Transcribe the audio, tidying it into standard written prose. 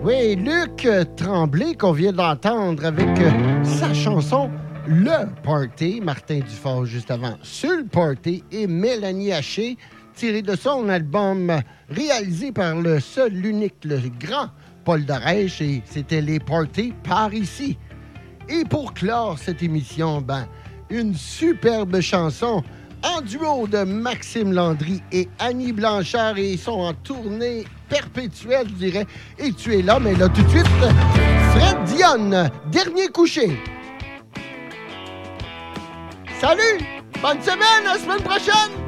Oui, Luc Tremblay qu'on vient d'entendre avec sa chanson Le Party, Martin Dufort juste avant Sur le Party et Mélanie Haché, tiré de son album réalisé par le seul, l'unique, le grand Paul Darèche, et c'était Les Parties par ici. Et pour clore cette émission, une superbe chanson en duo de Maxime Landry et Annie Blanchard, et ils sont en tournée perpétuelle, je dirais. Et tu es là, mais là, tout de suite, Fred Dionne, Dernier coucher. Salut! Bonne semaine, à la semaine prochaine!